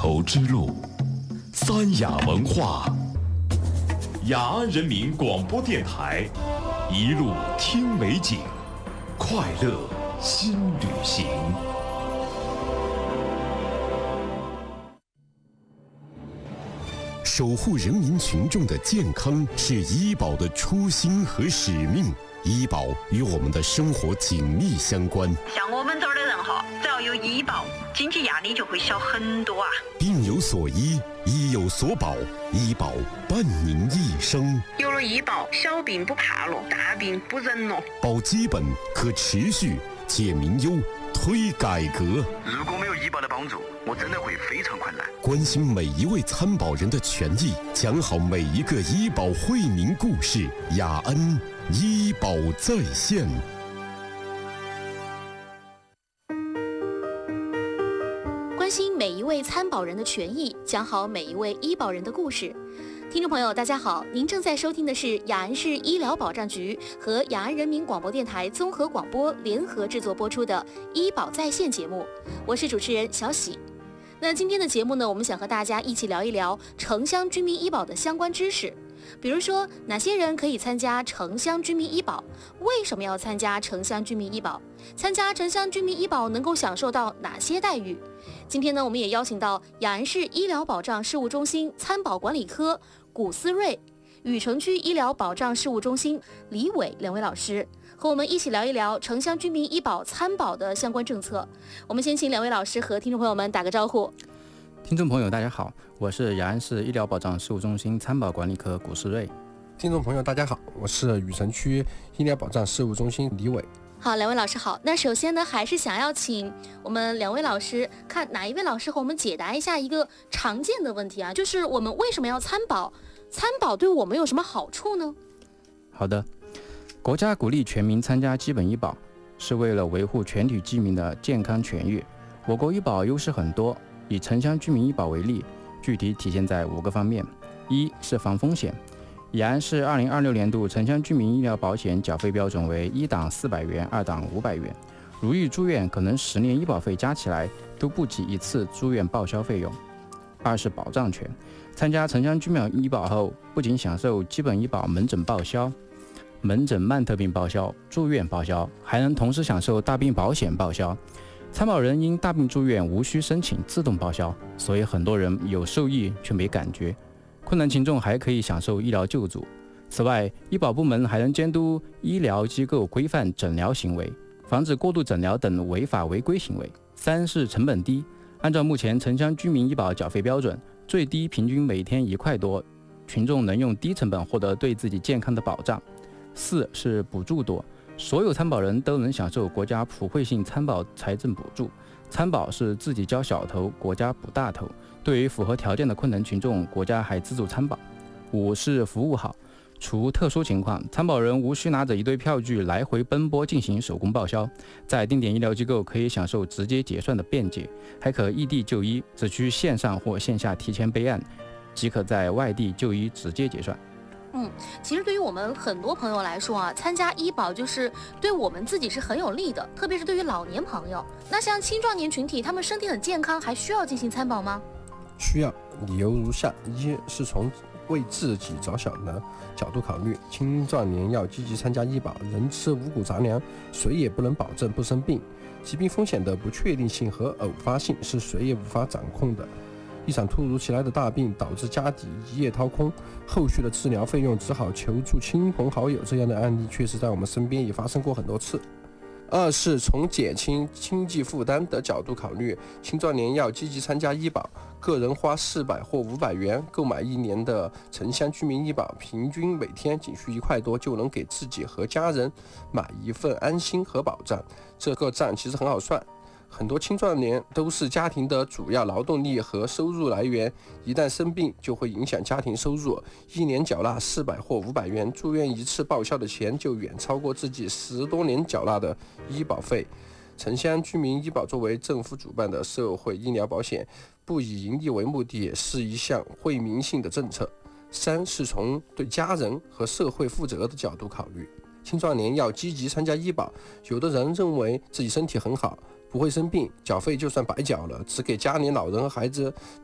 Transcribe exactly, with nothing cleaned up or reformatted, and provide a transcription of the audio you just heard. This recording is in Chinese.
头之路，三雅文化，雅安人民广播电台，一路听美景，快乐新旅行。守护人民群众的健康是医保的初心和使命。医保与我们的生活紧密相关。 像我们这儿的人哈，只要有医保，经济压力就会小很多啊。 病有所医，医有所保，医保伴您一生。 有了医保，小病不怕了，大病不忍了。 保基本，可持续，解民忧，推改革。 如果没有医保的帮助，我真的会非常困难。 关心每一位参保人的权益，讲好每一个医保惠民故事。雅安医保在线。 关心每一位参保人的权益，讲好每一位医保人的故事。听众朋友大家好，您正在收听的是雅安市医疗保障局和雅安人民广播电台综合广播联合制作播出的医保在线节目，我是主持人小喜。那今天的节目呢，我们想和大家一起聊一聊城乡居民医保的相关知识，比如说哪些人可以参加城乡居民医保，为什么要参加城乡居民医保，参加城乡居民医保能够享受到哪些待遇。今天呢，我们也邀请到雅安市医疗保障事务中心参保管理科古思睿、禹城区医疗保障事务中心李伟两位老师，和我们一起聊一聊城乡居民医保参保的相关政策。我们先请两位老师和听众朋友们打个招呼。 听众朋友大家好，我是雅安市医疗保障事务中心参保管理科古思睿。 听众朋友大家好，我是禹城区医疗保障事务中心李伟。 好，两位老师好。那首先呢，还是想要请我们两位老师看哪一位老师和我们解答一下一个常见的问题啊，就是我们为什么要参保？参保对我们有什么好处呢？ 好的，国家鼓励全民参加基本医保，是为了维护全体居民的健康权益。我国医保优势很多，以城乡居民医保为例，具体体现在五个方面。一是防风险。雅安市二零二六年度城乡居民医疗保险缴费标准为一档四百元，二档五百元。如遇住院，可能十年医保费加起来都不及一次住院报销费用。二是保障权。参加城乡居民医保后，不仅享受基本医保门诊报销、门诊慢特病报销、住院报销，还能同时享受大病保险报销。参保人因大病住院无需申请自动报销，所以很多人有受益却没感觉。困难群众还可以享受医疗救助。此外，医保部门还能监督医疗机构规范诊疗行为，防止过度诊疗等违法违规行为。三是成本低。按照目前城乡居民医保缴费标准，最低平均每天一块多，群众能用低成本获得对自己健康的保障。四是补助多。所有参保人都能享受国家普惠性参保财政补助，参保是自己交小头，国家补大头。对于符合条件的困难群众，国家还资助参保。五是服务好。除特殊情况，参保人无需拿着一堆票据来回奔波进行手工报销，在定点医疗机构可以享受直接结算的便捷，还可异地就医，只需线上或线下提前备案，即可在外地就医直接结算。 嗯，其实对于我们很多朋友来说啊，参加医保就是对我们自己是很有利的，特别是对于老年朋友。那像青壮年群体，他们身体很健康，还需要进行参保吗？ 需要，理由如下：一是从为自己着想的角度考虑，青壮年要积极参加医保，人吃五谷杂粮，谁也不能保证不生病。疾病风险的不确定性和偶发性是谁也无法掌控的。一场突如其来的大病导致家底一夜掏空，后续的治疗费用只好求助亲朋好友，这样的案例确实在我们身边也发生过很多次。二是从减轻经济负担的角度考虑，青壮年要积极参加医保，个人花四百或五百元购买一年的城乡居民医保，平均每天仅需一块多就能给自己和家人买一份安心和保障。这个账其实很好算。很多青壮年都是家庭的主要劳动力和收入来源，一旦生病就会影响家庭收入，一年缴纳四百或五百元，住院一次报销的钱就远超过自己十多年缴纳的医保费。城乡居民医保作为政府主办的社会医疗保险，不以盈利为目的，也是一项惠民性的政策。三是从对家人和社会负责的角度考虑，青壮年要积极参加医保，有的人认为自己身体很好，不会生病，缴费就算白缴了，只给家里老人和孩子